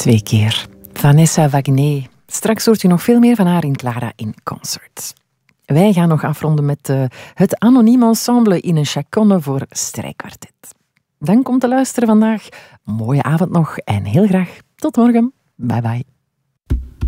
2 keer. Vanessa Wagner. Straks hoort u nog veel meer van haar in Clara in Concert. Wij gaan nog afronden met het Anoniem Ensemble in een chaconne voor strijkkwartet. Dan komt te luisteren vandaag. Mooie avond nog en heel graag tot morgen. Bye bye.